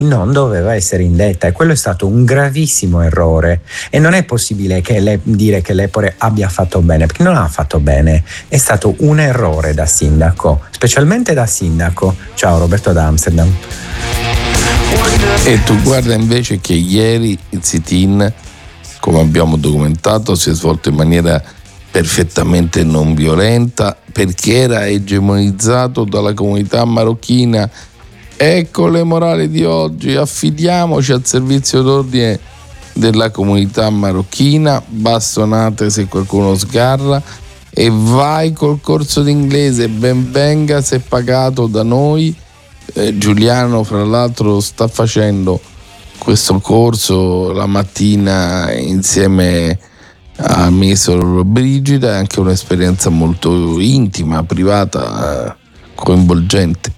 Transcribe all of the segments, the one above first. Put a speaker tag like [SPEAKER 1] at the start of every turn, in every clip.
[SPEAKER 1] non doveva essere indetta, e quello è stato un gravissimo errore. E non è possibile dire che l'Epore abbia fatto bene, perché non ha fatto bene, è stato un errore da sindaco, specialmente da sindaco. Ciao, Roberto da Amsterdam.
[SPEAKER 2] E tu guarda invece che ieri il sit-in, come abbiamo documentato, si è svolto in maniera perfettamente non violenta, perché era egemonizzato dalla comunità marocchina. Ecco le morali di oggi: affidiamoci al servizio d'ordine della comunità marocchina, bastonate se qualcuno sgarra, e vai col corso d'inglese, ben venga se pagato da noi. Giuliano fra l'altro sta facendo questo corso la mattina insieme al ministro Brigida, è anche un'esperienza molto intima, privata, coinvolgente.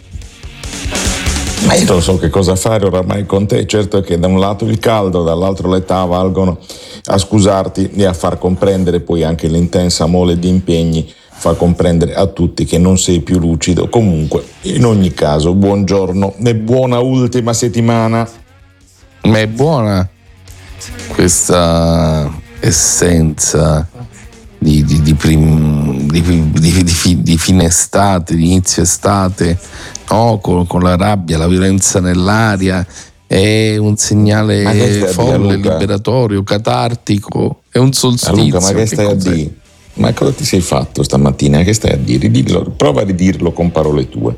[SPEAKER 3] Ma io non so che cosa fare oramai con te. Certo che da un lato il caldo, dall'altro l'età valgono a scusarti e a far comprendere, poi anche l'intensa mole di impegni fa comprendere a tutti che non sei più lucido. Comunque, in ogni caso, buongiorno e buona ultima settimana.
[SPEAKER 2] Ma è buona questa essenza di fine estate, di inizio estate, no? Con la rabbia, la violenza nell'aria. È un segnale folle, liberatorio, catartico, è un solstizio.
[SPEAKER 3] Luca, ma che stai a dire? Ma cosa ti sei fatto stamattina? Che stai a dire? Prova a ridirlo con parole tue.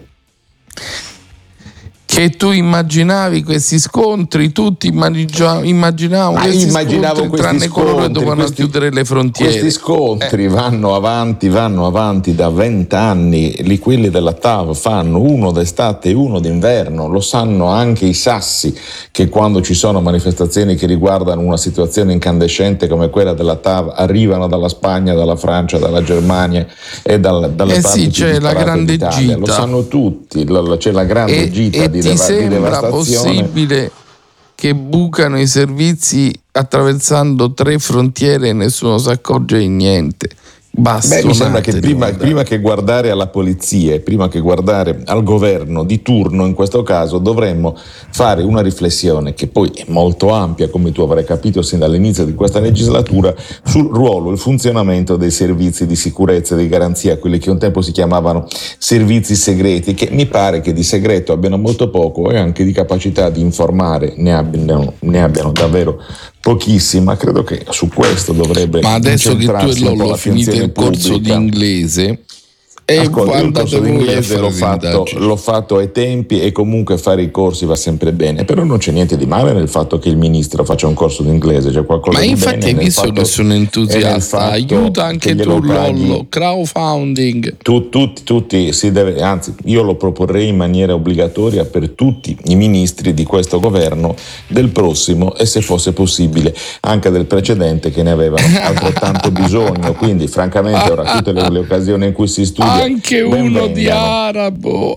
[SPEAKER 2] Che tu immaginavi questi scontri, tutti immaginavamo questi scontri, tranne coloro che dovevano chiudere le frontiere.
[SPEAKER 3] Questi scontri vanno avanti da 20 anni. Quelli della TAV fanno uno d'estate e uno d'inverno. Lo sanno anche i sassi, che quando ci sono manifestazioni che riguardano una situazione incandescente come quella della TAV arrivano dalla Spagna, dalla Francia, dalla Germania e dalle parti
[SPEAKER 2] c'è la grande
[SPEAKER 3] d'Italia.
[SPEAKER 2] gita.
[SPEAKER 3] Lo sanno tutti, c'è la grande gita di
[SPEAKER 2] ti sembra possibile che bucano i servizi attraversando 3 frontiere e nessuno si accorge di niente?
[SPEAKER 3] Mi sembra che prima che guardare alla polizia e prima che guardare al governo di turno, in questo caso, dovremmo fare una riflessione che poi è molto ampia, come tu avrai capito sin dall'inizio di questa legislatura, sul ruolo e il funzionamento dei servizi di sicurezza e di garanzia, quelli che un tempo si chiamavano servizi segreti, che mi pare che di segreto abbiano molto poco e anche di capacità di informare ne abbiano davvero pochissima. Credo che su questo dovrebbe.
[SPEAKER 2] Ma adesso che tu e Lollo finite il corso di inglese,
[SPEAKER 3] ascolta, il corso di inglese l'ho fatto ai tempi, e comunque fare i corsi va sempre bene, però non c'è niente di male nel fatto che il ministro faccia un corso di inglese, c'è qualcosa di bene.
[SPEAKER 2] Ma infatti hai visto che sono entusiasta, aiuta anche tu Lollo, crowdfunding.
[SPEAKER 3] Tutti si deve, anzi io lo proporrei in maniera obbligatoria per tutti i ministri di questo governo, del prossimo e, se fosse possibile, anche del precedente, che ne avevano altrettanto bisogno. Quindi francamente ora tutte le occasioni in cui si studia,
[SPEAKER 2] anche uno di arabo.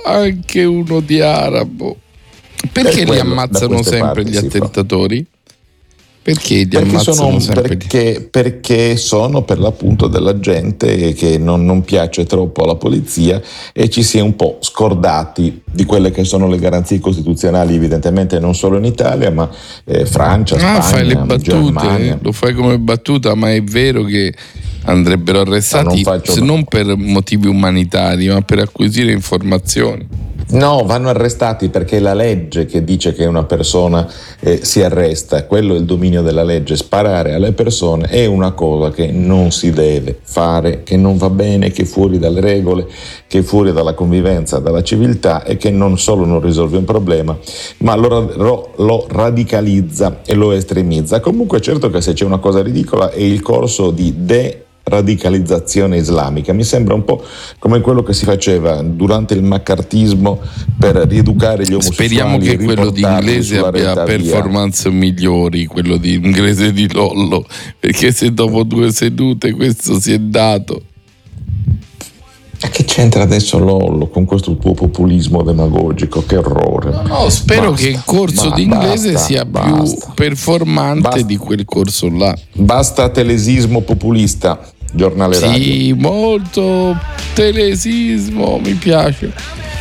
[SPEAKER 2] Perché li ammazzano sempre gli attentatori? Perché li ammazzano sempre?
[SPEAKER 3] Perché sono per l'appunto della gente che non piace troppo alla polizia, e ci si è un po' scordati di quelle che sono le garanzie costituzionali, evidentemente non solo in Italia, ma Francia, Spagna,
[SPEAKER 2] fai le battute,
[SPEAKER 3] Germania.
[SPEAKER 2] Lo fai come battuta, ma è vero che andrebbero arrestati non per motivi umanitari, ma per acquisire informazioni.
[SPEAKER 3] No, vanno arrestati perché è la legge che dice che una persona si arresta. Quello è il dominio della legge. Sparare alle persone è una cosa che non si deve fare, che non va bene, che è fuori dalle regole, che è fuori dalla convivenza, dalla civiltà, e che non solo non risolve un problema, ma lo radicalizza e lo estremizza. Comunque, certo che se c'è una cosa ridicola è il corso di radicalizzazione islamica. Mi sembra un po' come quello che si faceva durante il maccartismo per rieducare gli omosessuali.
[SPEAKER 2] Speriamo che quello di inglese abbia performance migliori, quello di inglese di Lollo, perché se dopo 2 sedute questo si è dato.
[SPEAKER 3] Ma che c'entra adesso Lollo con questo tuo populismo demagogico? Che orrore.
[SPEAKER 2] No, spero che il corso di inglese sia più performante di quel corso là.
[SPEAKER 3] Basta telesismo populista. Giornale radio.
[SPEAKER 2] Sì, molto telesismo, mi piace.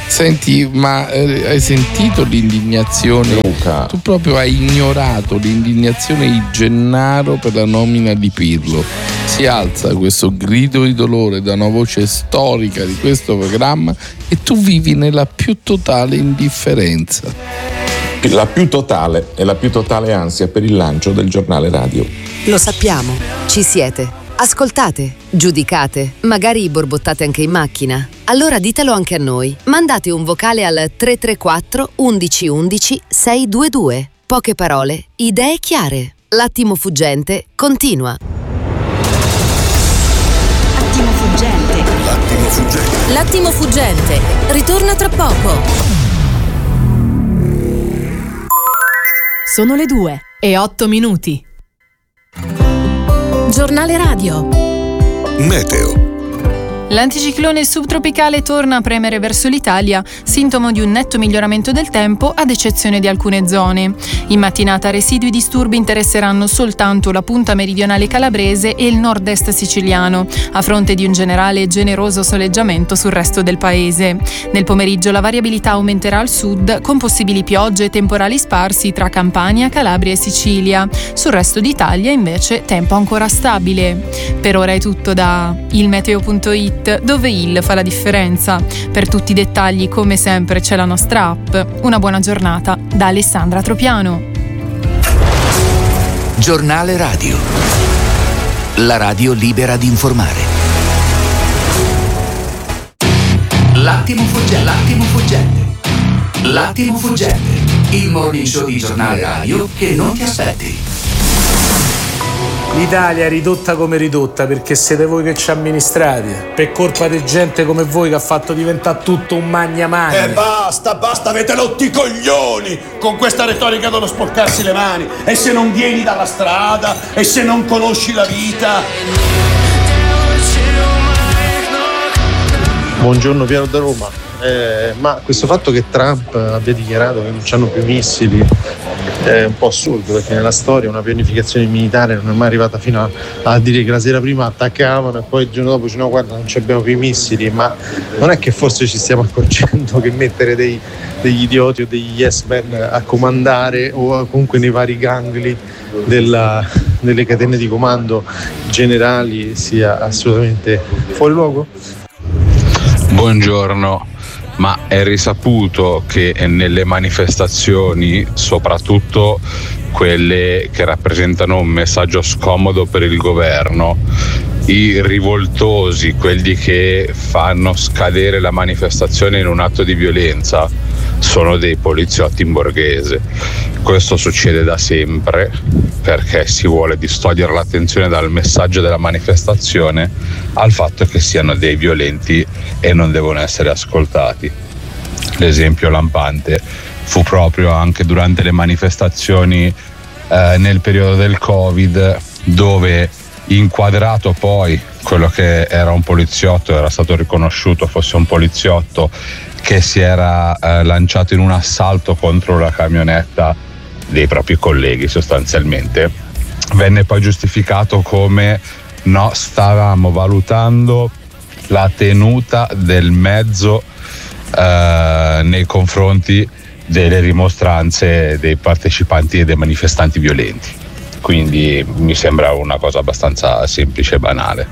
[SPEAKER 2] Senti, ma hai sentito l'indignazione?
[SPEAKER 3] Luca.
[SPEAKER 2] Tu proprio hai ignorato l'indignazione di Gennaro per la nomina di Pirlo. Si alza questo grido di dolore da una voce storica di questo programma e tu vivi nella più totale indifferenza.
[SPEAKER 3] La più totale e la più totale ansia per il lancio del giornale radio.
[SPEAKER 4] Lo sappiamo, ci siete. Ascoltate, giudicate, magari borbottate anche in macchina. Allora ditelo anche a noi. Mandate un vocale al 334 11 11 622. Poche parole, idee chiare. L'attimo fuggente continua.
[SPEAKER 5] Attimo fuggente.
[SPEAKER 6] L'attimo fuggente.
[SPEAKER 4] L'attimo fuggente ritorna tra poco.
[SPEAKER 7] Sono le 2:08. Giornale radio.
[SPEAKER 6] Meteo.
[SPEAKER 7] L'anticiclone subtropicale torna a premere verso l'Italia, sintomo di un netto miglioramento del tempo ad eccezione di alcune zone. In mattinata residui disturbi interesseranno soltanto la punta meridionale calabrese e il nord-est siciliano, a fronte di un generale e generoso soleggiamento sul resto del paese. Nel pomeriggio la variabilità aumenterà al sud, con possibili piogge e temporali sparsi tra Campania, Calabria e Sicilia. Sul resto d'Italia invece tempo ancora stabile. Per ora è tutto da ilmeteo.it, dove il fa la differenza. Per tutti i dettagli, come sempre, c'è la nostra app. Una buona giornata da Alessandra Tropiano.
[SPEAKER 8] Giornale radio. La radio libera di informare. L'attimo fuggente. L'attimo fuggente. L'attimo fuggente. Il morning show di giornale radio che non ti aspetti.
[SPEAKER 9] L'Italia è ridotta come ridotta perché siete voi che ci amministrate, per colpa di gente come voi che ha fatto diventare tutto un magna.
[SPEAKER 6] Basta, avete rotti i coglioni con questa retorica dello sporcarsi le mani. E se non vieni dalla strada, e se non conosci la vita.
[SPEAKER 10] Buongiorno Piero da Roma. Ma questo fatto che Trump abbia dichiarato che non c'hanno più missili è un po' assurdo, perché nella storia una pianificazione militare non è mai arrivata fino a dire che la sera prima attaccavano e poi il giorno dopo no, guarda, non abbiamo più i missili. Ma non è che forse ci stiamo accorgendo che mettere degli idioti o degli yes men a comandare o comunque nei vari gangli delle catene di comando generali sia assolutamente fuori luogo?
[SPEAKER 11] Buongiorno. Ma è risaputo che nelle manifestazioni, soprattutto quelle che rappresentano un messaggio scomodo per il governo, i rivoltosi, quelli che fanno scadere la manifestazione in un atto di violenza, sono dei poliziotti in borghese. Questo succede da sempre perché si vuole distogliere l'attenzione dal messaggio della manifestazione al fatto che siano dei violenti e non devono essere ascoltati. L'esempio lampante fu proprio anche durante le manifestazioni nel periodo del Covid, dove inquadrato poi quello che era un poliziotto, era stato riconosciuto fosse un poliziotto che si era lanciato in un assalto contro la camionetta dei propri colleghi, sostanzialmente venne poi giustificato come no, stavamo valutando la tenuta del mezzo nei confronti delle rimostranze dei partecipanti e dei manifestanti violenti. Quindi mi sembra una cosa abbastanza semplice e banale.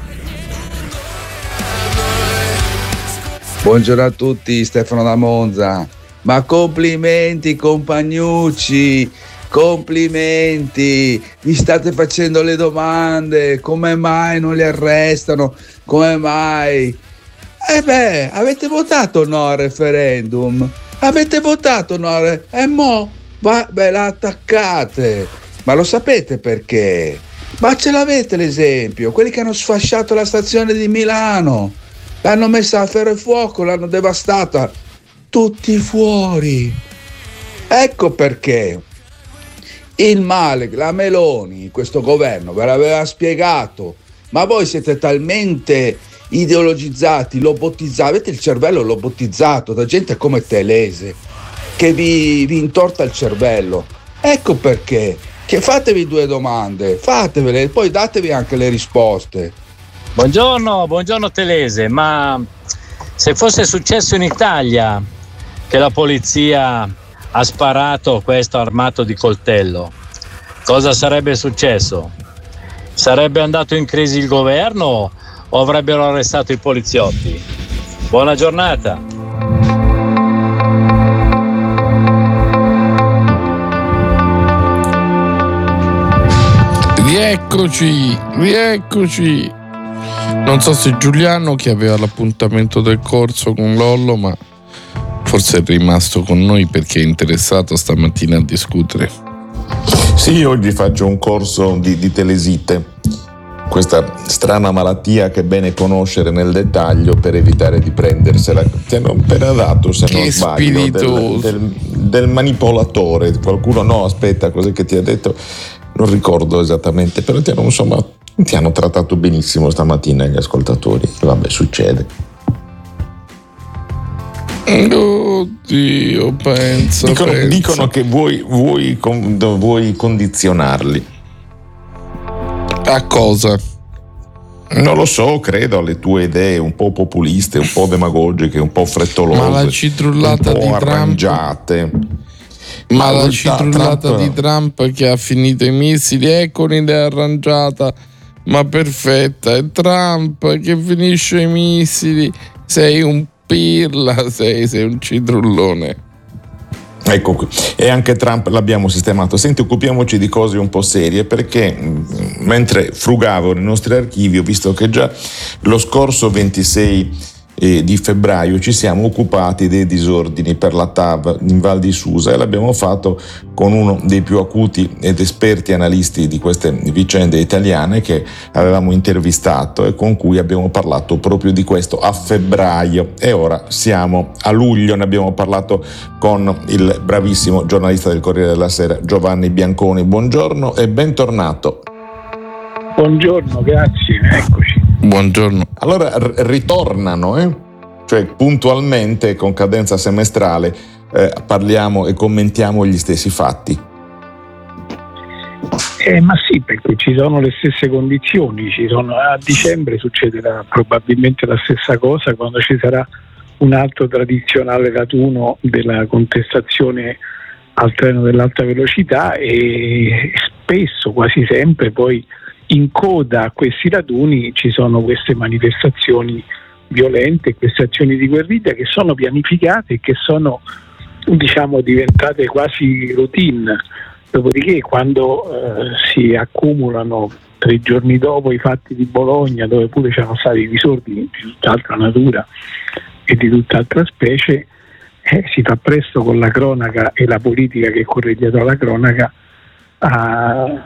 [SPEAKER 12] Buongiorno a tutti, Stefano da Monza. Ma complimenti compagnucci, complimenti, vi state facendo le domande, come mai non li arrestano, come mai? Avete votato no al referendum, avete votato no e mo ve la attaccate, ma lo sapete perché? Ma ce l'avete l'esempio, quelli che hanno sfasciato la stazione di Milano, l'hanno messa a ferro e fuoco, l'hanno devastata, tutti fuori. Ecco perché il male, la Meloni, questo governo ve l'aveva spiegato, ma voi siete talmente ideologizzati, lobotizzati, avete il cervello lobottizzato da gente come Telese che vi intorta il cervello. Ecco perché, che fatevi due domande, fatevele e poi datevi anche le risposte.
[SPEAKER 13] Buongiorno Telese, ma se fosse successo in Italia che la polizia ha sparato questo armato di coltello, cosa sarebbe successo? Sarebbe andato in crisi il governo o avrebbero arrestato i poliziotti? Buona giornata.
[SPEAKER 2] Rieccoci. Non so se Giuliano, che aveva l'appuntamento del corso con Lollo, ma forse è rimasto con noi perché è interessato stamattina a discutere.
[SPEAKER 3] Sì, oggi faccio un corso di telesite, questa strana malattia che è bene conoscere nel dettaglio per evitare di prendersela. Ti hanno appena dato, se non sbaglio, del manipolatore. Qualcuno, no, aspetta, cos'è che ti ha detto? Non ricordo esattamente, però ti hanno trattato benissimo stamattina gli ascoltatori. Vabbè, succede.
[SPEAKER 2] Oddio, pensa.
[SPEAKER 3] Dicono che vuoi condizionarli.
[SPEAKER 2] A cosa?
[SPEAKER 3] Non lo so, credo alle tue idee un po' populiste, un po' demagogiche, un po' frettolose,
[SPEAKER 2] ma la citrullata
[SPEAKER 3] un po'
[SPEAKER 2] di
[SPEAKER 3] arrangiate.
[SPEAKER 2] Ma la citrullata di Trump che ha finito i missili, ecco un'idea arrangiata ma perfetta. È Trump che finisce i missili. Sei un pirla, sei un citrullone.
[SPEAKER 3] Ecco qui. E anche Trump l'abbiamo sistemato. Senti, occupiamoci di cose un po' serie, perché mentre frugavo nei nostri archivi ho visto che già lo scorso 26 di febbraio ci siamo occupati dei disordini per la TAV in Val di Susa, e l'abbiamo fatto con uno dei più acuti ed esperti analisti di queste vicende italiane che avevamo intervistato e con cui abbiamo parlato proprio di questo a febbraio, e ora siamo a luglio. Ne abbiamo parlato con il bravissimo giornalista del Corriere della Sera Giovanni Bianconi. Buongiorno e bentornato.
[SPEAKER 14] Buongiorno, grazie, eccoci.
[SPEAKER 2] Buongiorno.
[SPEAKER 3] Allora ritornano, cioè puntualmente con cadenza semestrale parliamo e commentiamo gli stessi fatti.
[SPEAKER 14] Ma sì, perché ci sono le stesse condizioni, a dicembre succederà probabilmente la stessa cosa, quando ci sarà un altro tradizionale raduno della contestazione al treno dell'alta velocità, e spesso, quasi sempre, poi in coda a questi raduni ci sono queste manifestazioni violente, queste azioni di guerriglia che sono pianificate e che sono, diventate quasi routine. Dopodiché, quando si accumulano 3 giorni dopo i fatti di Bologna, dove pure c'erano stati disordini di tutt'altra natura e di tutt'altra specie, si fa presto con la cronaca e la politica che corre dietro alla cronaca a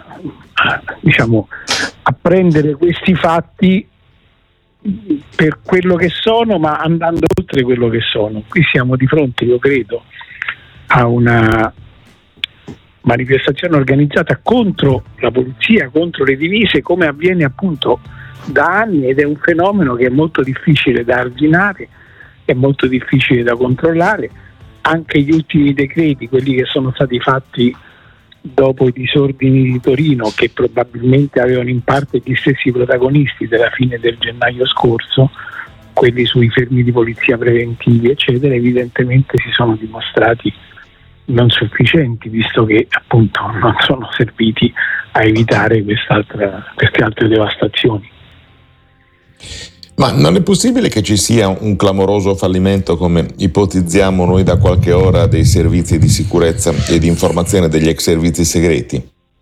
[SPEAKER 14] prendere questi fatti per quello che sono, ma andando oltre quello che sono. Qui siamo di fronte, io credo, a una manifestazione organizzata contro la polizia, contro le divise, come avviene appunto da anni, ed è un fenomeno che è molto difficile da arginare, è molto difficile da controllare. Anche gli ultimi decreti, quelli che sono stati fatti dopo i disordini di Torino, che probabilmente avevano in parte gli stessi protagonisti della fine del gennaio scorso, quelli sui fermi di polizia preventivi eccetera, evidentemente si sono dimostrati non sufficienti, visto che appunto non sono serviti a evitare queste altre devastazioni.
[SPEAKER 3] Ma non è possibile che ci sia un clamoroso fallimento, come ipotizziamo noi da qualche ora, dei servizi di sicurezza e di informazione degli ex servizi segreti?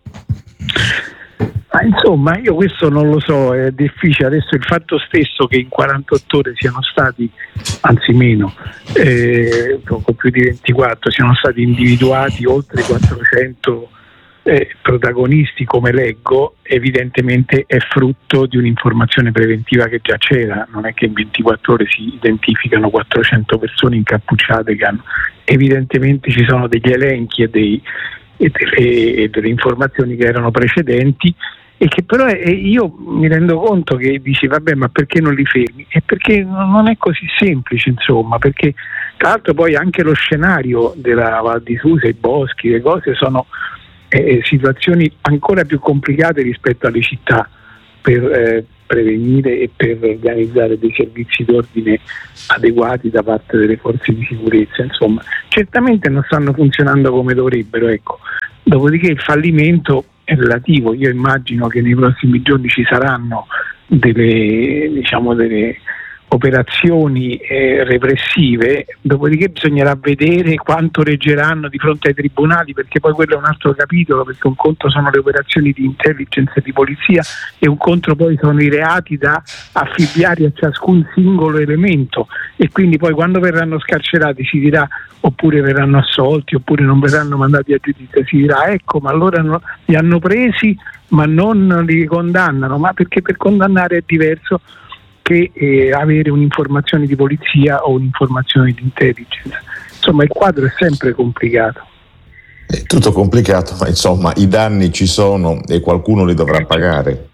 [SPEAKER 14] Ma insomma, io questo non lo so, è difficile. Adesso il fatto stesso che in 48 ore siano stati, anzi meno, poco più di 24, siano stati individuati oltre 400 protagonisti, come leggo, evidentemente è frutto di un'informazione preventiva che già c'era. Non è che in 24 ore si identificano 400 persone incappucciate, che hanno, evidentemente ci sono degli elenchi e delle informazioni che erano precedenti, e che però io mi rendo conto che dici vabbè, ma perché non li fermi? È perché non è così semplice, insomma, perché tra l'altro poi anche lo scenario della Val di Susa, i boschi, le cose sono situazioni ancora più complicate rispetto alle città per prevenire e per organizzare dei servizi d'ordine adeguati da parte delle forze di sicurezza. Insomma, certamente non stanno funzionando come dovrebbero, ecco. Dopodiché il fallimento è relativo. Io immagino che nei prossimi giorni ci saranno delle operazioni repressive, dopodiché bisognerà vedere quanto reggeranno di fronte ai tribunali, perché poi quello è un altro capitolo, perché un conto sono le operazioni di intelligence e di polizia e un conto poi sono i reati da affibbiare a ciascun singolo elemento, e quindi poi quando verranno scarcerati si dirà, oppure verranno assolti oppure non verranno mandati a giudizio, si dirà ecco, ma allora li hanno presi ma non li condannano, ma perché per condannare è diverso che avere un'informazione di polizia o un'informazione di intelligence. Insomma, il quadro è sempre complicato.
[SPEAKER 3] È tutto complicato, ma insomma i danni ci sono e qualcuno li dovrà pagare.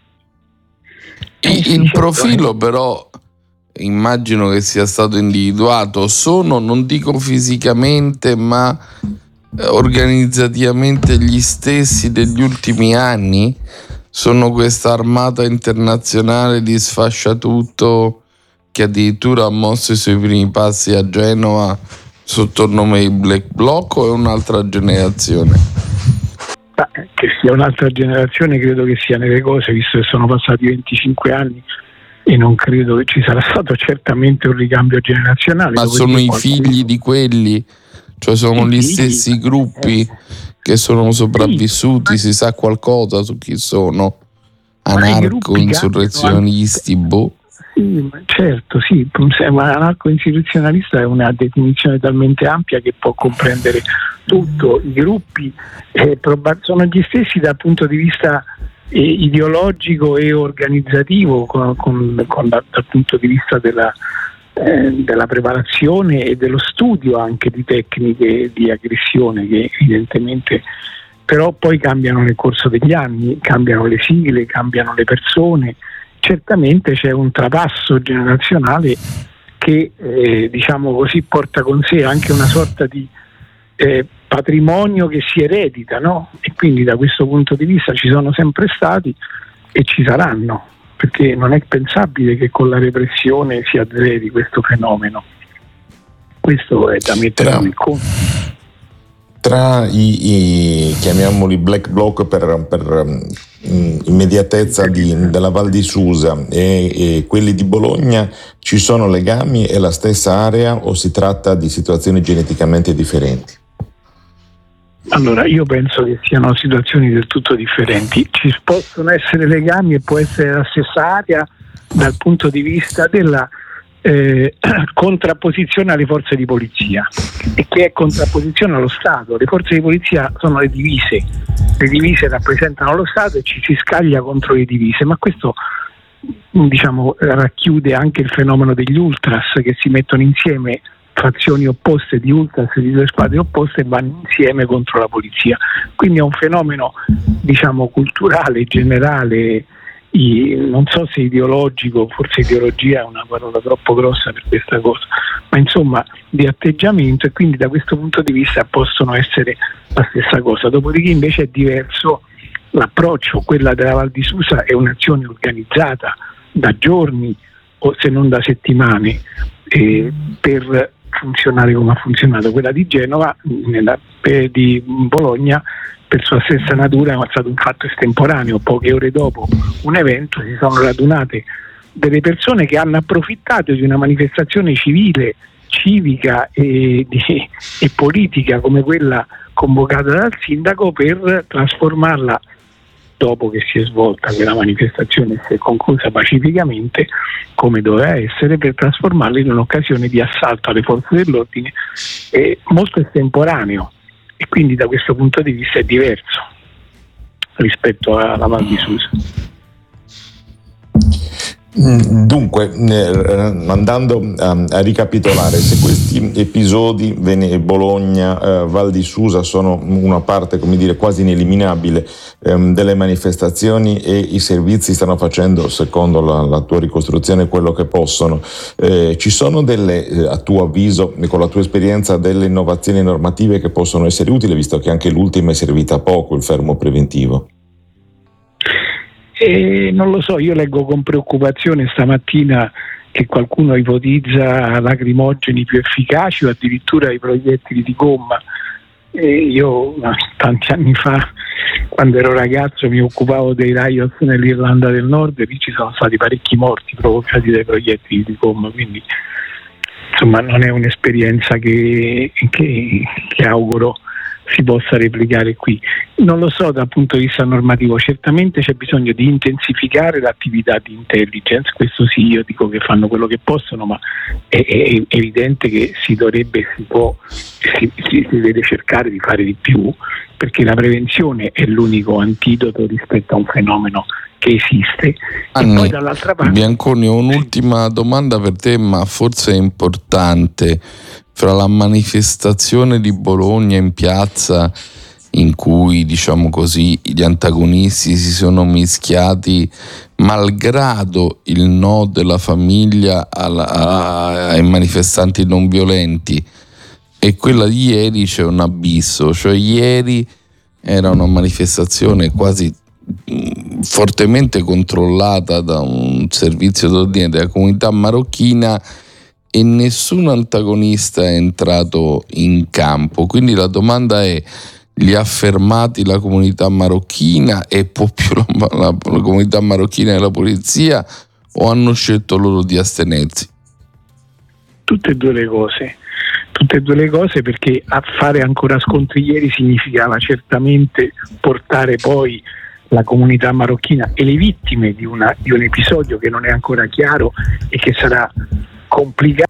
[SPEAKER 2] Il profilo però immagino che sia stato individuato, non dico fisicamente ma organizzativamente gli stessi degli ultimi anni? Sono questa armata internazionale di sfasciatutto che addirittura ha mosso i suoi primi passi a Genova sotto il nome di Black Bloc, o è un'altra generazione?
[SPEAKER 14] Che sia un'altra generazione credo che sia nelle cose, visto che sono passati 25 anni e non credo che ci sarà stato certamente un ricambio generazionale.
[SPEAKER 2] Ma sono i figli di quelli? Cioè sono gli stessi gruppi che sono sopravvissuti? Si sa qualcosa su chi sono? Anarco-insurrezionisti, boh?
[SPEAKER 14] Sì, certo, sì, ma anarco-insurrezionalista è una definizione talmente ampia che può comprendere tutto. I gruppi sono gli stessi dal punto di vista ideologico e organizzativo, dal punto di vista della preparazione e dello studio anche di tecniche di aggressione, che evidentemente però poi cambiano nel corso degli anni, cambiano le sigle, cambiano le persone. Certamente c'è un trapasso generazionale che diciamo così porta con sé anche una sorta di patrimonio che si eredita, no? E quindi da questo punto di vista ci sono sempre stati e ci saranno, perché non è pensabile che con la repressione si azzeri questo fenomeno. Questo è da mettere nel conto.
[SPEAKER 3] Tra i chiamiamoli Black Bloc per immediatezza della Val di Susa e quelli di Bologna, ci sono legami? È la stessa area o si tratta di situazioni geneticamente differenti?
[SPEAKER 14] Allora, io penso che siano situazioni del tutto differenti. Ci possono essere legami e può essere la stessa area dal punto di vista della contrapposizione alle forze di polizia, e che è contrapposizione allo Stato. Le forze di polizia sono le divise rappresentano lo Stato e ci si scaglia contro le divise, ma questo diciamo racchiude anche il fenomeno degli ultras, che si mettono insieme, fazioni opposte di ultras di due squadre opposte, e vanno insieme contro la polizia. Quindi è un fenomeno diciamo culturale, generale, non so se ideologico, forse ideologia è una parola troppo grossa per questa cosa, ma insomma di atteggiamento, e quindi da questo punto di vista possono essere la stessa cosa. Dopodiché invece è diverso l'approccio. Quella della Val di Susa è un'azione organizzata da giorni o se non da settimane per funzionare come ha funzionato. Quella di Genova, di Bologna, per sua stessa natura è stato un fatto estemporaneo. Poche ore dopo un evento si sono radunate delle persone che hanno approfittato di una manifestazione civile, civica e politica come quella convocata dal sindaco, per trasformarla, dopo che si è svolta quella manifestazione e si è conclusa pacificamente come doveva essere, per trasformarla in un'occasione di assalto alle forze dell'ordine molto estemporaneo. E quindi da questo punto di vista è diverso rispetto alla Val di Susa.
[SPEAKER 3] Dunque, andando a ricapitolare, se questi episodi Bologna, Val di Susa sono una parte, come dire, quasi ineliminabile delle manifestazioni, e i servizi stanno facendo, secondo la tua ricostruzione, quello che possono, ci sono a tuo avviso, con la tua esperienza, delle innovazioni normative che possono essere utili, visto che anche l'ultima è servita a poco, il fermo preventivo?
[SPEAKER 14] Non lo so, io leggo con preoccupazione stamattina che qualcuno ipotizza lacrimogeni più efficaci o addirittura i proiettili di gomma. Io tanti anni fa, quando ero ragazzo, mi occupavo dei riots nell'Irlanda del Nord e lì ci sono stati parecchi morti provocati dai proiettili di gomma, quindi insomma non è un'esperienza che auguro si possa replicare qui. Non lo so dal punto di vista normativo, certamente c'è bisogno di intensificare l'attività di intelligence, questo sì, io dico che fanno quello che possono, ma è evidente che si deve cercare di fare di più, perché la prevenzione è l'unico antidoto rispetto a un fenomeno che esiste.
[SPEAKER 2] Anni,
[SPEAKER 14] e poi dall'altra parte,
[SPEAKER 2] Bianconi, ho un'ultima domanda per te, ma forse è importante. Fra la manifestazione di Bologna in piazza, in cui, diciamo così, gli antagonisti si sono mischiati malgrado il no della famiglia ai manifestanti non violenti, e quella di ieri, c'è un abisso. Cioè ieri era una manifestazione quasi fortemente controllata da un servizio d'ordine della comunità marocchina e nessun antagonista è entrato in campo. Quindi la domanda è: li ha fermati la comunità marocchina e può più la comunità marocchina e la polizia, o hanno scelto loro di astenersi?
[SPEAKER 14] Tutte e due le cose, perché a fare ancora scontri ieri significava certamente portare poi la comunità marocchina e le vittime di un episodio che non è ancora chiaro e che sarà complicato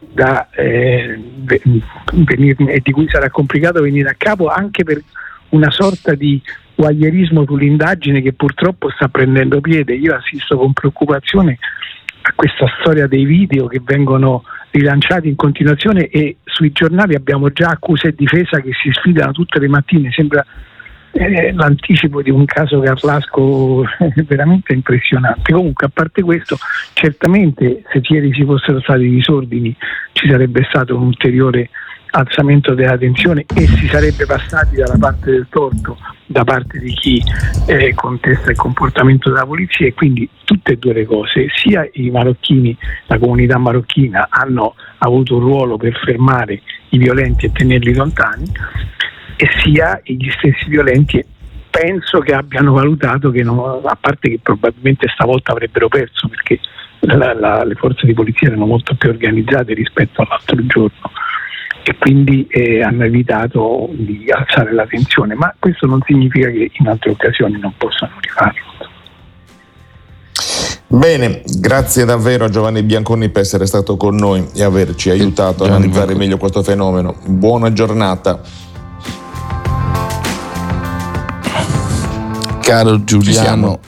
[SPEAKER 14] di cui sarà complicato venire a capo, anche per una sorta di voyeurismo sull'indagine che purtroppo sta prendendo piede. Io assisto con preoccupazione a questa storia dei video che vengono rilanciati in continuazione, e sui giornali abbiamo già accuse e difesa che si sfidano tutte le mattine. Sembra l'anticipo di un caso Carlasco veramente impressionante. Comunque, a parte questo, certamente se ieri ci fossero stati disordini ci sarebbe stato un ulteriore alzamento della tensione e si sarebbe passati dalla parte del torto, da parte di chi contesta il comportamento della polizia. E quindi tutte e due le cose, sia i marocchini, la comunità marocchina, hanno avuto un ruolo per fermare i violenti e tenerli lontani, e sia gli stessi violenti penso che abbiano valutato che a parte che probabilmente stavolta avrebbero perso, perché le forze di polizia erano molto più organizzate rispetto all'altro giorno, e quindi hanno evitato di alzare la tensione, ma questo non significa che in altre occasioni non possano rifarlo.
[SPEAKER 3] Bene, grazie davvero a Giovanni Bianconi per essere stato con noi e averci aiutato a analizzare meglio questo fenomeno. Buona giornata.
[SPEAKER 2] Caro Giuliano,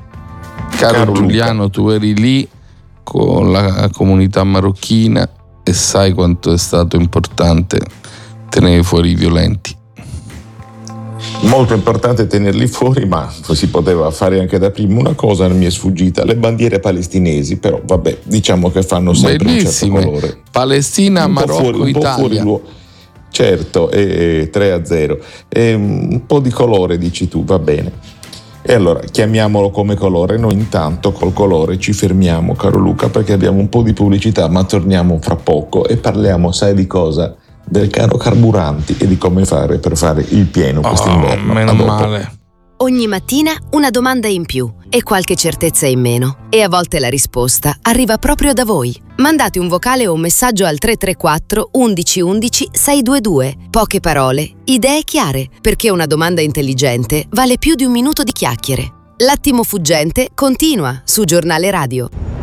[SPEAKER 2] tu eri lì con la comunità marocchina e sai quanto è stato importante tenere fuori i violenti.
[SPEAKER 3] Molto importante tenerli fuori, ma si poteva fare anche da prima. Una cosa mi è sfuggita: le bandiere palestinesi, però vabbè, diciamo che fanno sempre
[SPEAKER 2] bellissime.
[SPEAKER 3] Un certo colore.
[SPEAKER 2] Palestina, Marocco, Italia.
[SPEAKER 3] Certo, 3-0. Un po' di colore, dici tu, va bene. E allora chiamiamolo come colore. Noi intanto col colore ci fermiamo, caro Luca, perché abbiamo un po' di pubblicità, ma torniamo fra poco e parliamo, sai di cosa? Del caro carburanti e di come fare per fare il pieno quest'inverno.
[SPEAKER 2] Meno male.
[SPEAKER 4] Ogni mattina una domanda in più e qualche certezza in meno, e a volte la risposta arriva proprio da voi. Mandate un vocale o un messaggio al 334 11 11 622. Poche parole, idee chiare, perché una domanda intelligente vale più di un minuto di chiacchiere. L'attimo fuggente continua su Giornale Radio.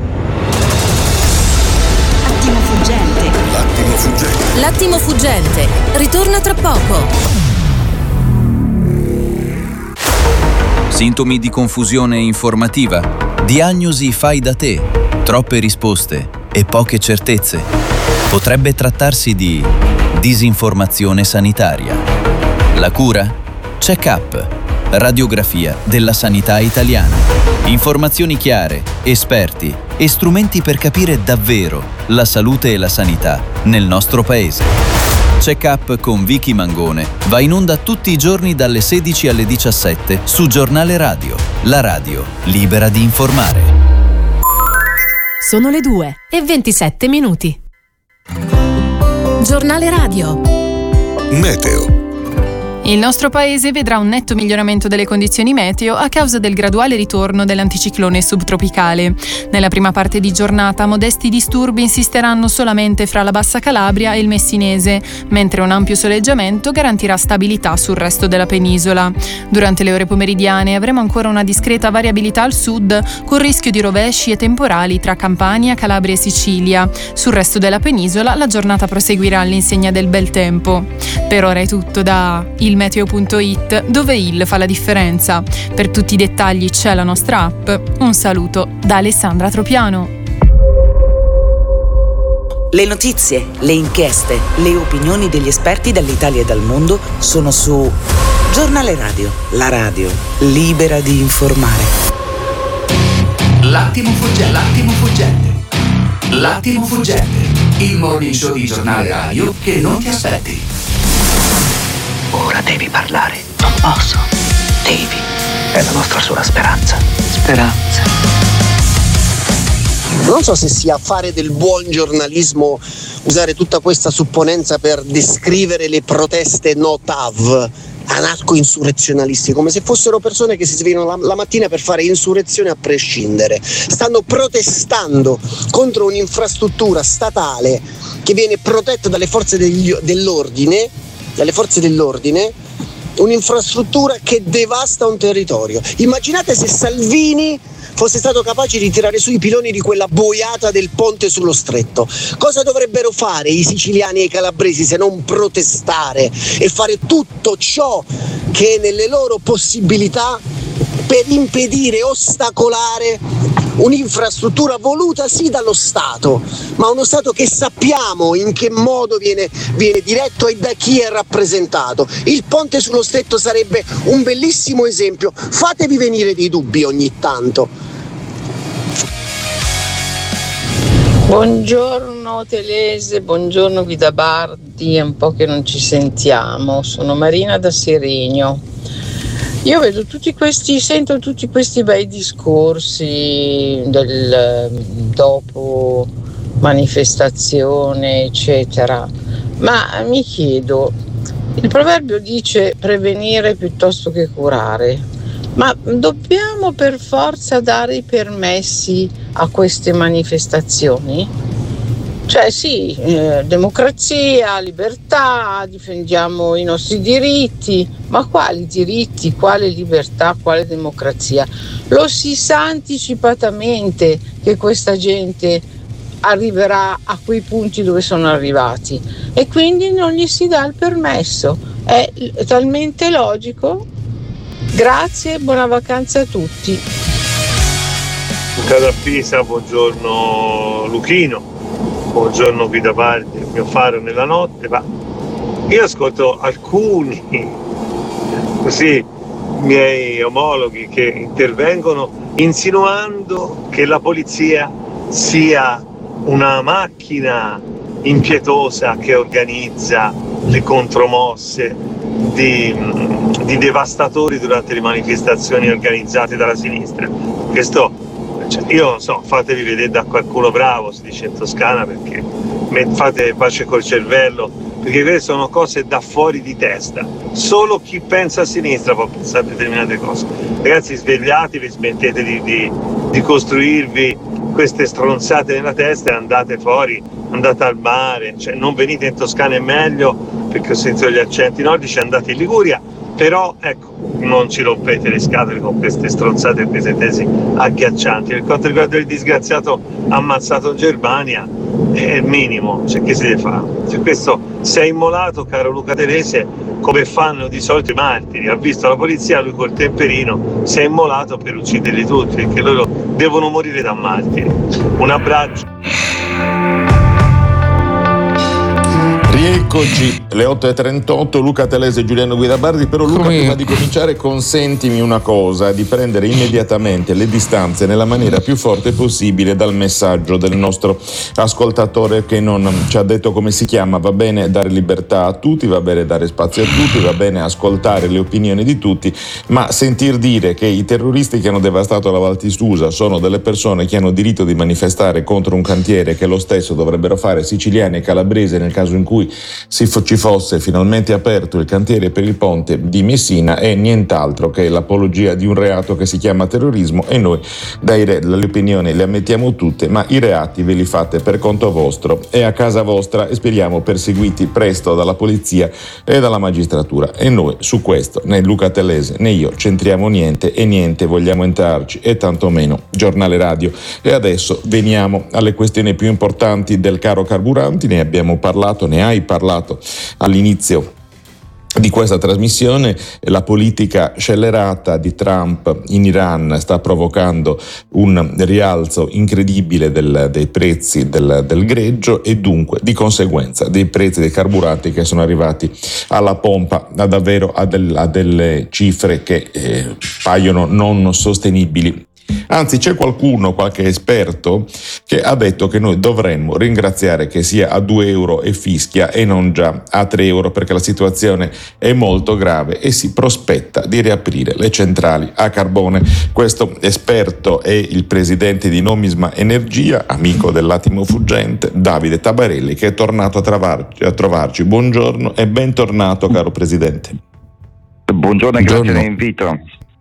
[SPEAKER 5] Attimo fuggente.
[SPEAKER 4] L'attimo fuggente ritorna tra poco.
[SPEAKER 15] Sintomi di confusione informativa, diagnosi fai da te, troppe risposte e poche certezze. Potrebbe trattarsi di disinformazione sanitaria. La cura? Check-up, radiografia della sanità italiana. Informazioni chiare, esperti e strumenti per capire davvero la salute e la sanità nel nostro paese. Check Up con Vicky Mangone va in onda tutti i giorni dalle 16 alle 17 su Giornale Radio, la radio libera di informare.
[SPEAKER 16] Sono le 2:27. Giornale Radio.
[SPEAKER 7] Meteo. Il nostro paese vedrà un netto miglioramento delle condizioni meteo a causa del graduale ritorno dell'anticiclone subtropicale. Nella prima parte di giornata modesti disturbi insisteranno solamente fra la Bassa Calabria e il Messinese, mentre un ampio soleggiamento garantirà stabilità sul resto della penisola. Durante le ore pomeridiane avremo ancora una discreta variabilità al sud, con rischio di rovesci e temporali tra Campania, Calabria e Sicilia. Sul resto della penisola la giornata proseguirà all'insegna del bel tempo. Per ora è tutto da ilmeteo.it, dove il fa la differenza. Per tutti i dettagli c'è la nostra app. Un saluto da Alessandra Tropiano.
[SPEAKER 17] Le notizie, le inchieste, le opinioni degli esperti dall'Italia e dal mondo sono su Giornale Radio, la radio libera di informare.
[SPEAKER 8] L'attimo fuggente. L'attimo fuggente. Il morning show di Giornale Radio che non ti aspetti.
[SPEAKER 18] Ora devi parlare. Non posso. Devi. È la nostra sola speranza. Speranza.
[SPEAKER 19] Non so se sia fare del buon giornalismo usare tutta questa supponenza per descrivere le proteste no TAV, anarco-insurrezionalisti, come se fossero persone che si svegliano la mattina per fare insurrezione a prescindere. Stanno protestando contro un'infrastruttura statale che viene protetta dalle forze dell'ordine, un'infrastruttura che devasta un territorio. Immaginate se Salvini fosse stato capace di tirare su i piloni di quella boiata del ponte sullo stretto. Cosa dovrebbero fare i siciliani e i calabresi se non protestare e fare tutto ciò che è nelle loro possibilità per impedire, ostacolare un'infrastruttura voluta sì dallo Stato, ma uno Stato che sappiamo in che modo viene diretto e da chi è rappresentato. Il ponte sullo stretto sarebbe un bellissimo esempio. Fatevi venire dei dubbi ogni tanto.
[SPEAKER 20] Buongiorno Telese, buongiorno Guida Bardi, è un po' che non ci sentiamo. Sono Marina da Seregno. Io sento tutti questi bei discorsi del dopo manifestazione, eccetera, ma mi chiedo, il proverbio dice prevenire piuttosto che curare, ma dobbiamo per forza dare i permessi a queste manifestazioni? Cioè sì, democrazia, libertà, difendiamo i nostri diritti, ma quali diritti, quale libertà, quale democrazia? Lo si sa anticipatamente che questa gente arriverà a quei punti dove sono arrivati e quindi non gli si dà il permesso. È talmente logico. Grazie, buona vacanza a tutti.
[SPEAKER 21] Da Pisa, buongiorno Luchino. Buongiorno Guida Bardi, il mio faro nella notte, ma io ascolto alcuni così miei omologhi che intervengono insinuando che la polizia sia una macchina impietosa che organizza le contromosse di devastatori durante le manifestazioni organizzate dalla sinistra. Io non so, fatevi vedere da qualcuno bravo, si dice in Toscana, perché fate pace col cervello, perché queste sono cose da fuori di testa. Solo chi pensa a sinistra può pensare a determinate cose. Ragazzi, svegliatevi, smettete di costruirvi queste stronzate nella testa e andate fuori, andate al mare, cioè non venite in Toscana, è meglio, perché ho sentito gli accenti nordici, andate in Liguria. Però ecco, non ci rompete le scatole con queste stronzate e queste tesi agghiaccianti. Per quanto riguarda il disgraziato ammazzato in Germania, è il minimo, cioè che si deve fare? Cioè, questo si è immolato, caro Luca Telese, come fanno di solito i martiri. Ha visto la polizia, lui col temperino si è immolato per ucciderli tutti, perché loro devono morire da martiri. Un abbraccio.
[SPEAKER 3] Rieccoci, le 8.38, Luca Telese e Giuliano Guidabardi. Però Luca, prima di cominciare consentimi una cosa, di prendere immediatamente le distanze nella maniera più forte possibile dal messaggio del nostro ascoltatore che non ci ha detto come si chiama. Va bene dare libertà a tutti, va bene dare spazio a tutti, va bene ascoltare le opinioni di tutti, ma sentir dire che i terroristi che hanno devastato la Valtisusa sono delle persone che hanno diritto di manifestare contro un cantiere che lo stesso dovrebbero fare siciliani e calabresi nel caso in cui ci fosse finalmente aperto il cantiere per il ponte di Messina, è nient'altro che l'apologia di un reato che si chiama terrorismo, e noi le opinioni le ammettiamo tutte, ma i reati ve li fate per conto vostro e a casa vostra, e speriamo perseguiti presto dalla polizia e dalla magistratura. E noi su questo né Luca Telese né io c'entriamo niente, e niente vogliamo entrarci, e tantomeno Giornale Radio. E adesso veniamo alle questioni più importanti del caro carburanti. Ne abbiamo parlato, ne hai parlato all'inizio di questa trasmissione. La politica scellerata di Trump in Iran sta provocando un rialzo incredibile dei prezzi del greggio, e dunque di conseguenza dei prezzi dei carburanti che sono arrivati alla pompa davvero a delle cifre che paiono non sostenibili. Anzi, c'è qualche esperto che ha detto che noi dovremmo ringraziare che sia a 2 euro e fischia e non già a 3 euro, perché la situazione è molto grave e si prospetta di riaprire le centrali a carbone. Questo esperto è il presidente di Nomisma Energia, amico dell'attimo fuggente, Davide Tabarelli, che è tornato a trovarci. Buongiorno e bentornato, caro presidente.
[SPEAKER 1] Buongiorno e grazie dell'invito.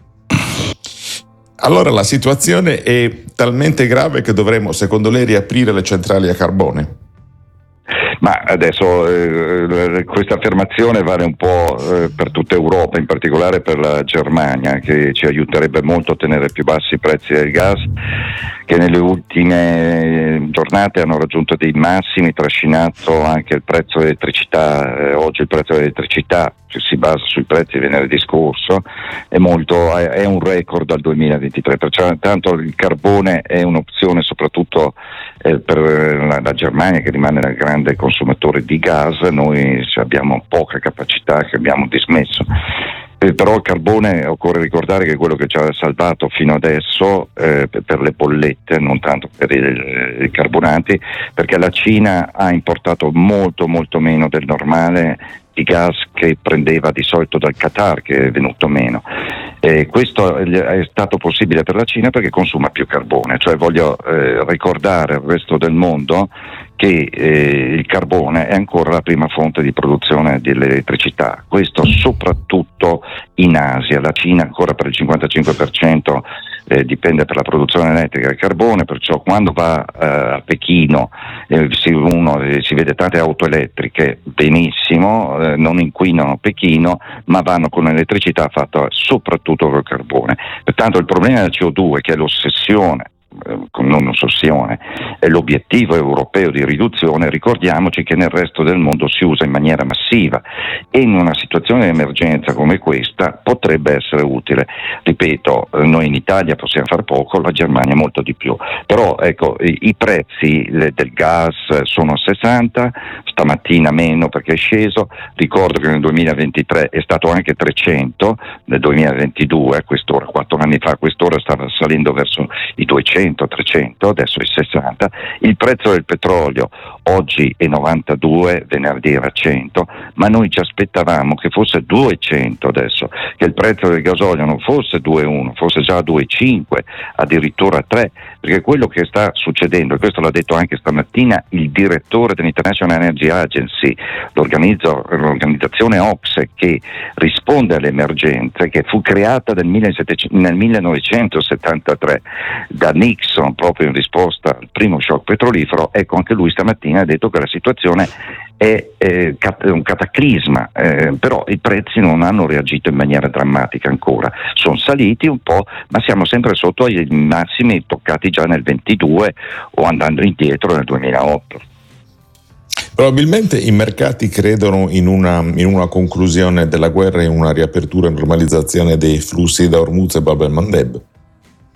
[SPEAKER 3] Allora, la situazione è talmente grave che dovremmo, secondo lei, riaprire le centrali a carbone?
[SPEAKER 1] Ma adesso questa affermazione vale un po' per tutta Europa, in particolare per la Germania, che ci aiuterebbe molto a tenere più bassi i prezzi del gas, che nelle ultime giornate hanno raggiunto dei massimi, trascinato anche il prezzo dell'elettricità. Oggi il prezzo dell'elettricità, che si basa sui prezzi di venerdì scorso, è un record dal 2023, pertanto il carbone è un'opzione soprattutto per la Germania, che rimane il grande consumatore di gas. Noi abbiamo poca capacità, che abbiamo dismesso. Però il carbone, occorre ricordare che è quello che ci ha salvato fino adesso per le bollette, non tanto per i carburanti, perché la Cina ha importato molto molto meno del normale di gas che prendeva di solito dal Qatar, che è venuto meno. Questo è stato possibile per la Cina perché consuma più carbone, cioè voglio ricordare al resto del mondo che il carbone è ancora la prima fonte di produzione dell'elettricità, questo soprattutto in Asia. La Cina ancora per il 55% dipende per la produzione elettrica del carbone, perciò quando va a Pechino si vede tante auto elettriche, benissimo, non inquinano Pechino, ma vanno con un'elettricità fatta soprattutto col carbone. Pertanto il problema del CO2, che è l'ossessione, non ossessione, è l'obiettivo europeo di riduzione, ricordiamoci che nel resto del mondo si usa in maniera massiva, e in una situazione di emergenza come questa potrebbe essere utile. Ripeto, noi in Italia possiamo fare poco, la Germania molto di più, però ecco, i prezzi del gas sono a 60, stamattina meno perché è sceso. Ricordo che nel 2023 è stato anche 300, nel 2022 a quest'ora, 4 anni fa a quest'ora stava salendo verso i 200, 300, adesso è 60. Il prezzo del petrolio oggi è 92, venerdì era 100, ma noi ci aspettavamo che fosse 200 adesso, che il prezzo del gasolio non fosse 2,1, fosse già 2,5, addirittura 3, perché quello che sta succedendo, e questo l'ha detto anche stamattina il direttore dell'International Energy Agency, l'organizzazione OPSE che risponde alle emergenze, che fu creata nel 1973 da Nixon proprio in risposta al primo shock petrolifero. Ecco, anche lui stamattina ha detto che la situazione è un cataclisma, però i prezzi non hanno reagito in maniera drammatica ancora, sono saliti un po', ma siamo sempre sotto ai massimi toccati già nel 22 o andando indietro nel 2008.
[SPEAKER 3] Probabilmente i mercati credono in una conclusione della guerra e in una riapertura e normalizzazione dei flussi da Hormuz e Bab el-Mandeb.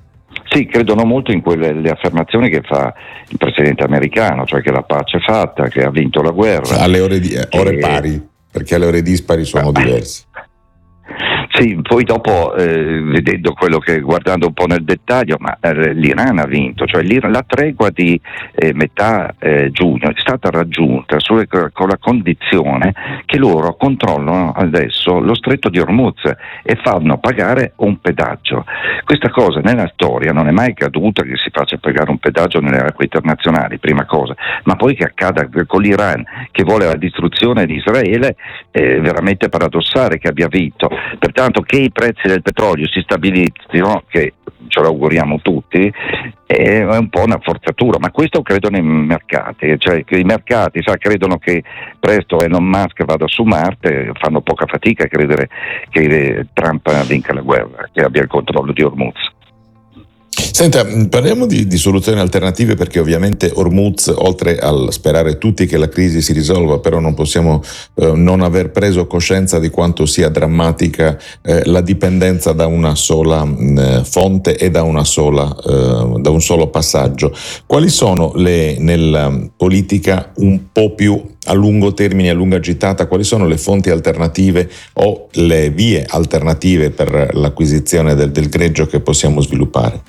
[SPEAKER 1] Sì, credono molto in quelle affermazioni che fa il presidente americano, cioè che la pace è fatta, che ha vinto la guerra.
[SPEAKER 3] Alle ore pari, perché alle ore dispari sono diverse.
[SPEAKER 1] Sì, poi dopo vedendo guardando un po' nel dettaglio, ma l'Iran ha vinto, cioè la tregua di metà giugno è stata raggiunta con la condizione che loro controllano adesso lo stretto di Hormuz e fanno pagare un pedaggio. Questa cosa nella storia non è mai accaduta, che si faccia pagare un pedaggio nelle acque internazionali, prima cosa, ma poi che accada con l'Iran che vuole la distruzione di Israele è veramente paradossale che abbia vinto. Pertanto che i prezzi del petrolio si stabilizzino, che ce lo auguriamo tutti, è un po' una forzatura, ma questo credo nei mercati, cioè che i mercati credono che presto Elon Musk vada su Marte, fanno poca fatica a credere che Trump vinca la guerra, che abbia il controllo di Hormuz.
[SPEAKER 3] Senta, parliamo di soluzioni alternative, perché ovviamente Hormuz, oltre a sperare tutti che la crisi si risolva, però non possiamo non aver preso coscienza di quanto sia drammatica la dipendenza da una sola fonte e da un solo passaggio. Quali sono nella politica un po' più a lungo termine, a lunga gittata, quali sono le fonti alternative o le vie alternative per l'acquisizione del greggio che possiamo sviluppare?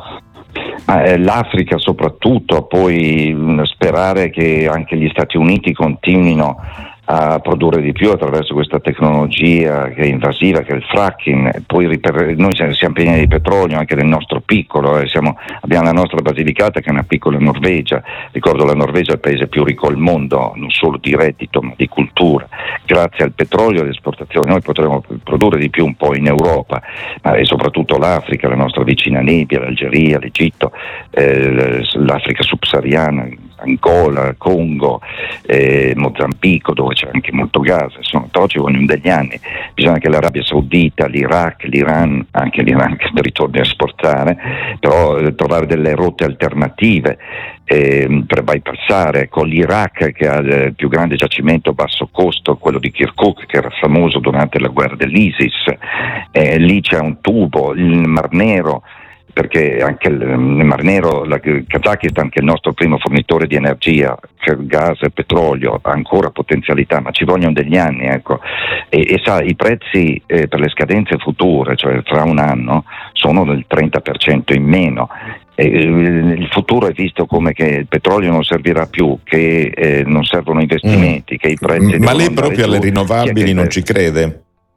[SPEAKER 1] L'Africa soprattutto, poi sperare che anche gli Stati Uniti continuino a produrre di più attraverso questa tecnologia che è invasiva, che è il fracking. Poi noi siamo pieni di petrolio anche nel nostro piccolo, abbiamo la nostra Basilicata che è una piccola Norvegia. Ricordo, la Norvegia è il paese più ricco al mondo, non solo di reddito ma di cultura. Grazie al petrolio e alle esportazioni noi potremo produrre di più un po' in Europa, e soprattutto l'Africa, la nostra vicina Libia, l'Algeria, l'Egitto, l'Africa subsahariana, Angola, Congo, Mozambico, dove c'è anche molto gas, però ci vogliono degli anni. Bisogna che l'Arabia Saudita, l'Iraq, l'Iran, anche l'Iran che ritorni a esportare, però trovare delle rotte alternative per bypassare, con l'Iraq che ha il più grande giacimento a basso costo, quello di Kirkuk, che era famoso durante la guerra dell'ISIS, lì c'è un tubo, il Mar Nero, perché anche nel Mar Nero il Kazakistan, che è il nostro primo fornitore di energia, gas e petrolio, ha ancora potenzialità, ma ci vogliono degli anni, ecco. E i prezzi per le scadenze future, cioè fra un anno, sono del 30% in meno. Il futuro è visto come che il petrolio non servirà più, che non servono investimenti, che i prezzi...
[SPEAKER 3] Ma lei proprio alle rinnovabili non ci crede?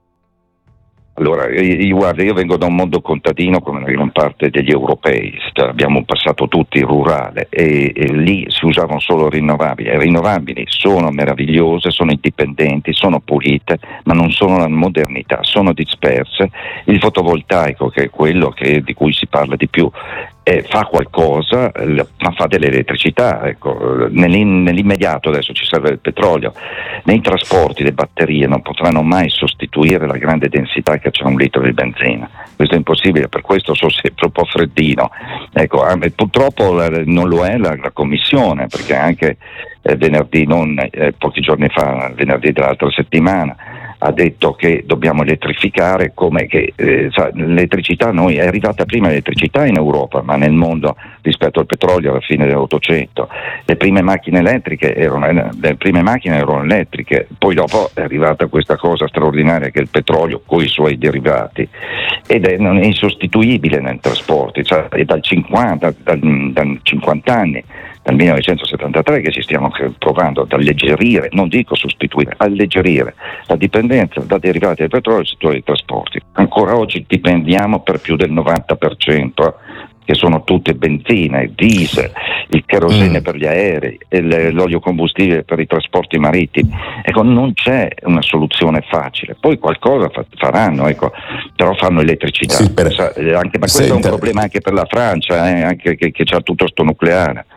[SPEAKER 1] Allora, guarda, io vengo da un mondo contadino come la gran parte degli europei, abbiamo passato tutti rurale e lì si usavano solo rinnovabili. Le rinnovabili sono meravigliose, sono indipendenti, sono pulite, ma non sono la modernità, sono disperse. Il fotovoltaico, che è quello di cui si parla di più, fa qualcosa, ma fa dell'elettricità, ecco. Nell'immediato adesso ci serve il petrolio. Nei trasporti le batterie non potranno mai sostituire la grande densità che c'è un litro di benzina, questo è impossibile, per questo sono sempre un po' freddino, ecco. Purtroppo non lo è la Commissione, perché anche venerdì, pochi giorni fa, venerdì dell'altra settimana, ha detto che dobbiamo elettrificare, come che l'elettricità, noi è arrivata prima l'elettricità in Europa, ma nel mondo rispetto al petrolio alla fine dell'Ottocento. Le prime macchine erano elettriche, poi dopo è arrivata questa cosa straordinaria che è il petrolio con i suoi derivati, ed è insostituibile nei trasporti, cioè è dal 50 anni, dal 1973 che ci stiamo provando ad alleggerire, non dico sostituire, alleggerire la dipendenza da derivati del petrolio nel settore dei trasporti. Ancora oggi dipendiamo per più del 90%, che sono tutte benzina, diesel, il kerosene per gli aerei, l'olio combustibile per i trasporti marittimi. Ecco, non c'è una soluzione facile. Poi qualcosa faranno, ecco, però fanno elettricità. Sì, ma questo è un problema anche per la Francia, anche che c'ha tutto sto nucleare.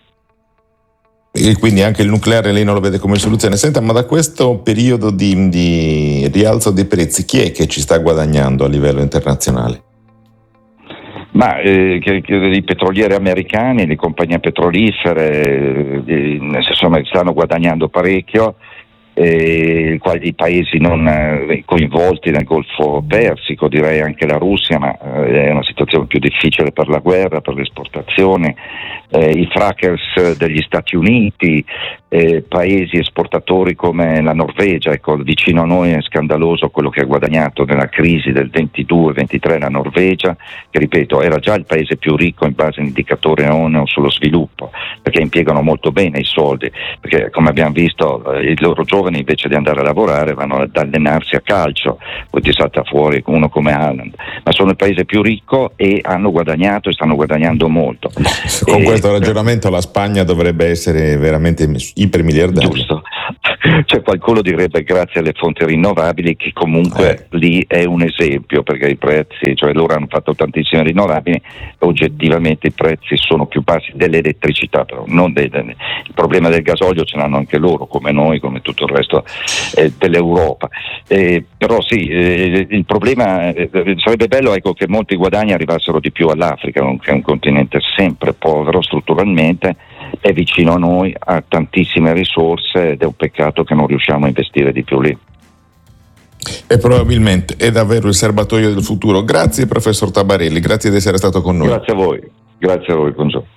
[SPEAKER 3] E quindi anche il nucleare lei non lo vede come soluzione. Senta, ma da questo periodo di rialzo dei prezzi, chi è che ci sta guadagnando a livello internazionale?
[SPEAKER 1] Ma i petrolieri americani, le compagnie petrolifere stanno guadagnando parecchio, i paesi non coinvolti nel Golfo Persico, direi anche la Russia, ma è una situazione più difficile per la guerra, per le esportazioni, i frackers degli Stati Uniti, paesi esportatori come la Norvegia. Ecco, vicino a noi è scandaloso quello che ha guadagnato nella crisi del 22-23 la Norvegia, che ripeto era già il paese più ricco in base all'indicatore ONU sullo sviluppo, perché impiegano molto bene i soldi, perché come abbiamo visto i loro giovani invece di andare a lavorare vanno ad allenarsi a calcio, poi ti salta fuori uno come Haaland, ma sono il paese più ricco e hanno guadagnato e stanno guadagnando molto.
[SPEAKER 3] Con questo ragionamento la Spagna dovrebbe essere veramente ipermiliardaria.
[SPEAKER 1] Giusto. Cioè qualcuno direbbe grazie alle fonti rinnovabili, che comunque lì è un esempio, perché i prezzi, cioè loro hanno fatto tantissime rinnovabili, oggettivamente i prezzi sono più bassi dell'elettricità, però non il problema del gasolio ce l'hanno anche loro, come noi, come tutto il resto dell'Europa. Però sì, il problema sarebbe bello, ecco, che molti guadagni arrivassero di più all'Africa, che è un continente sempre povero strutturalmente, è vicino a noi, ha tantissime risorse ed è un peccato che non riusciamo a investire di più lì.
[SPEAKER 3] E probabilmente è davvero il serbatoio del futuro. Grazie professor Tabarelli, grazie di essere stato con noi.
[SPEAKER 1] Grazie a voi, buongiorno.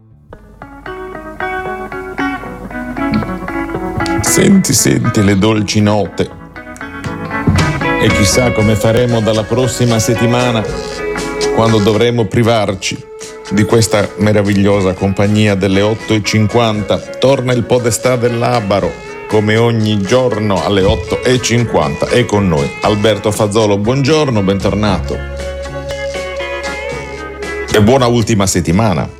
[SPEAKER 3] Senti le dolci note. E chissà come faremo dalla prossima settimana, quando dovremo privarci di questa meravigliosa compagnia delle 8:50. Torna il Podestà del Labaro, come ogni giorno alle 8:50. E con noi Alberto Fazzolo. Buongiorno, bentornato. E buona ultima settimana.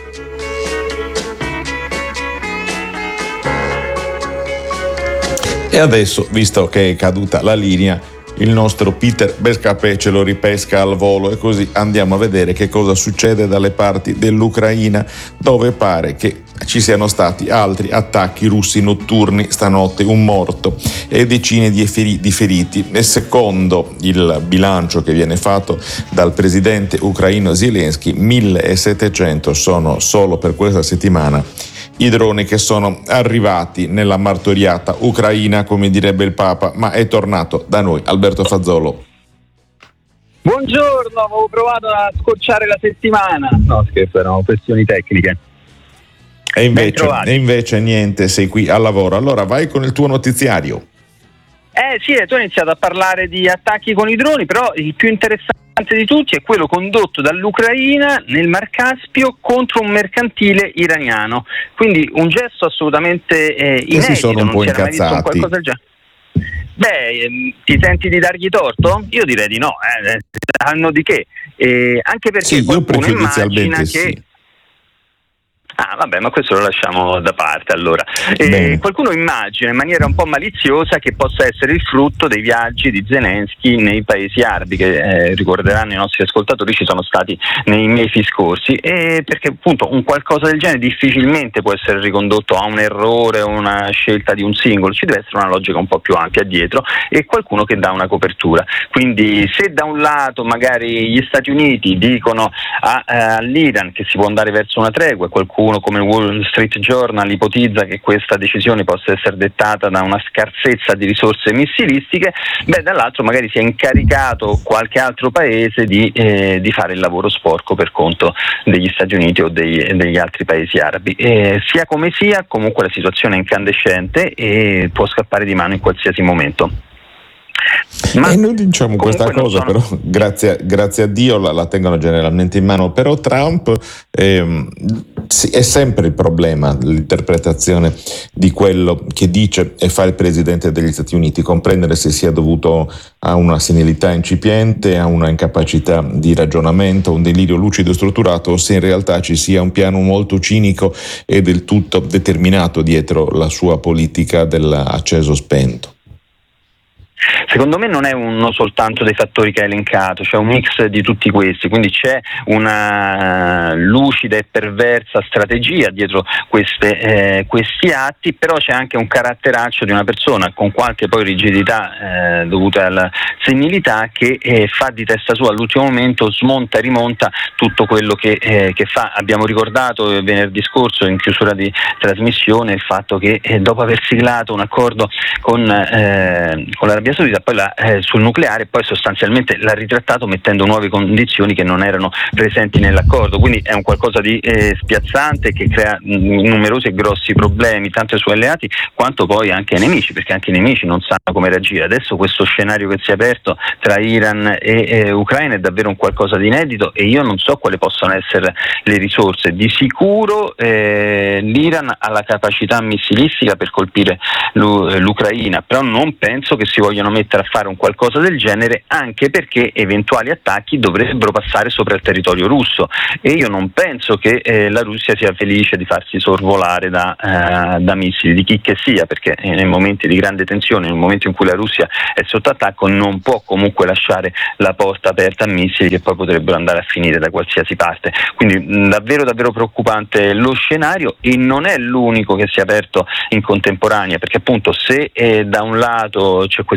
[SPEAKER 3] E adesso, visto che è caduta la linea, il nostro Peter Bescapè ce lo ripesca al volo, e così andiamo a vedere che cosa succede dalle parti dell'Ucraina, dove pare che ci siano stati altri attacchi russi notturni stanotte, un morto e decine di feriti. E secondo il bilancio che viene fatto dal presidente ucraino Zelensky, 1700 sono solo per questa settimana i droni che sono arrivati nella martoriata Ucraina, come direbbe il Papa. Ma è tornato da noi Alberto Fazzolo.
[SPEAKER 9] Buongiorno, avevo provato a scocciare la settimana. No, scherzo, erano questioni tecniche.
[SPEAKER 3] E invece niente, sei qui al lavoro. Allora vai con il tuo notiziario.
[SPEAKER 9] Sì, tu hai iniziato a parlare di attacchi con i droni, però il più interessante di tutti è quello condotto dall'Ucraina nel Mar Caspio contro un mercantile iraniano. Quindi un gesto assolutamente inedito.
[SPEAKER 3] Si sono un po' incazzati.
[SPEAKER 9] Qualcosa del genere. Ti senti di dargli torto? Io direi di no, hanno di che. Anche perché
[SPEAKER 3] sì,
[SPEAKER 9] qualcuno
[SPEAKER 3] io
[SPEAKER 9] immagina che...
[SPEAKER 3] sì.
[SPEAKER 9] Vabbè, ma questo lo lasciamo da parte allora. Qualcuno immagina in maniera un po' maliziosa che possa essere il frutto dei viaggi di Zelensky nei paesi arabi, che ricorderanno i nostri ascoltatori ci sono stati nei mesi scorsi, perché appunto un qualcosa del genere difficilmente può essere ricondotto a un errore o una scelta di un singolo, ci deve essere una logica un po' più ampia dietro e qualcuno che dà una copertura. Quindi se da un lato magari gli Stati Uniti dicono all'Iran che si può andare verso una tregua e qualcuno come Wall Street Journal ipotizza che questa decisione possa essere dettata da una scarsezza di risorse missilistiche, dall'altro magari si è incaricato qualche altro paese di fare il lavoro sporco per conto degli Stati Uniti o degli altri paesi arabi. Sia come sia, comunque la situazione è incandescente e può scappare di mano in qualsiasi momento.
[SPEAKER 3] E noi diciamo questa cosa, però grazie a Dio la tengono generalmente in mano. Però Trump è sempre il problema dell'interpretazione di quello che dice e fa il presidente degli Stati Uniti, comprendere se sia dovuto a una senilità incipiente, a una incapacità di ragionamento, un delirio lucido e strutturato, o se in realtà ci sia un piano molto cinico e del tutto determinato dietro la sua politica dell'acceso spento.
[SPEAKER 9] Secondo me non è uno soltanto dei fattori che ha elencato, c'è un mix di tutti questi, quindi c'è una lucida e perversa strategia dietro questi atti, però c'è anche un caratteraccio di una persona con qualche poi rigidità dovuta alla senilità che fa di testa sua all'ultimo momento, smonta e rimonta tutto quello che fa. Abbiamo ricordato venerdì scorso in chiusura di trasmissione il fatto che dopo aver siglato un accordo con l'Arabia Saudita poi sul nucleare, poi sostanzialmente l'ha ritrattato mettendo nuove condizioni che non erano presenti nell'accordo, quindi è un qualcosa di spiazzante che crea numerosi e grossi problemi tanto ai suoi alleati quanto poi anche ai nemici, perché anche i nemici non sanno come reagire. Adesso questo scenario che si è aperto tra Iran e Ucraina è davvero un qualcosa di inedito e io non so quali possono essere le risorse. Di sicuro l'Iran ha la capacità missilistica per colpire l'Ucraina, però non penso che si vogliano mettere a fare un qualcosa del genere, anche perché eventuali attacchi dovrebbero passare sopra il territorio russo e io non penso che la Russia sia felice di farsi sorvolare da missili di chi che sia, perché nei momenti di grande tensione, nel momento in cui la Russia è sotto attacco, non può comunque lasciare la porta aperta a missili che poi potrebbero andare a finire da qualsiasi parte. Quindi davvero preoccupante lo scenario e non è l'unico che si è aperto in contemporanea, perché appunto se da un lato c'è questo